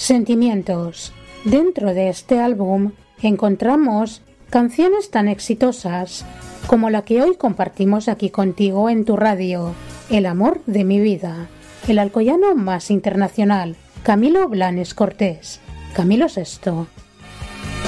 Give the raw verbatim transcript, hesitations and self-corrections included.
Sentimientos. Dentro de este álbum encontramos canciones tan exitosas como la que hoy compartimos aquí contigo en tu radio, El amor de mi vida, el alcoyano más internacional, Camilo Blanes Cortés, Camilo sexto.